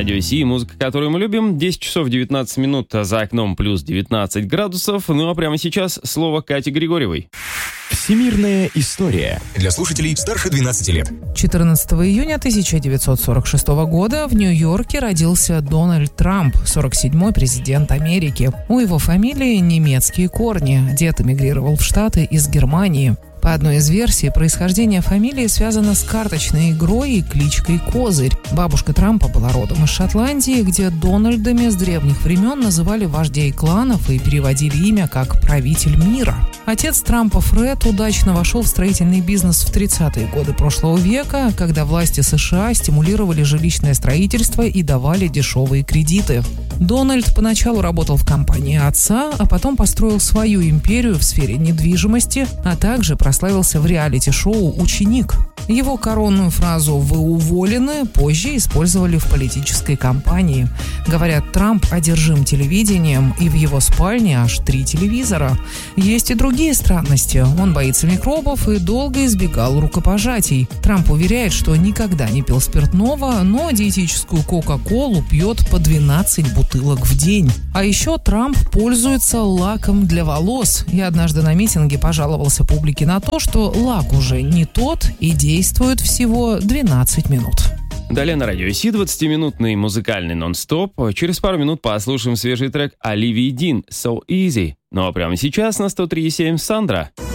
Радио Си, музыка, которую мы любим. 10 часов 19 минут, за окном плюс 19 градусов. Ну а прямо сейчас слово Кате Григорьевой. Всемирная история. Для слушателей старше 12 лет. 14 июня 1946 года в Нью-Йорке родился Дональд Трамп, 47-й президент Америки. У его фамилии немецкие корни. Дед эмигрировал в Штаты из Германии. По одной из версий, происхождение фамилии связано с карточной игрой и кличкой Козырь. Бабушка Трампа была родом из Шотландии, где Дональдами с древних времен называли вождей кланов и переводили имя как «правитель мира». Отец Трампа, Фред, удачно вошел в строительный бизнес в 30-е годы прошлого века, когда власти США стимулировали жилищное строительство и давали дешевые кредиты. Дональд поначалу работал в компании отца, а потом построил свою империю в сфере недвижимости, а также прославился в реалити-шоу «Ученик». Его коронную фразу «Вы уволены» позже использовали в политической кампании. Говорят, Трамп одержим телевидением, и в его спальне аж 3 телевизора. Есть и другие странности. Он боится микробов и долго избегал рукопожатий. Трамп уверяет, что никогда не пил спиртного, но диетическую Кока-Колу пьет по 12 бутылок в день. А еще Трамп пользуется лаком для волос. И однажды на митинге пожаловался публике на то, что лак уже не тот и действует всего 12 минут. Далее на Радио Си 20-минутный музыкальный нон-стоп. Через пару минут послушаем свежий трек Оливии Дин «So Easy». Ну а прямо сейчас на 103.7 Сандра.